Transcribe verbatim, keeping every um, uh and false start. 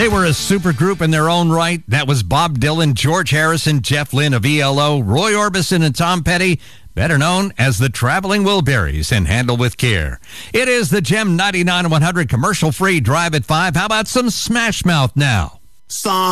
They were a supergroup in their own right. That was Bob Dylan, George Harrison, Jeff Lynne of E L O, Roy Orbison, and Tom Petty, better known as the Traveling Wilburys, and Handle with Care. It is the Gem ninety-nine one hundred commercial-free Drive at five. How about some Smash Mouth now? Some